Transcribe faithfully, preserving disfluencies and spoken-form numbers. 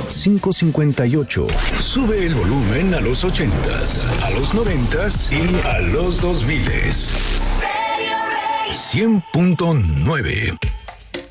cinco cinco ocho. Sube el volumen a los ochentas, a los noventas y a los dos miles. cien punto nueve.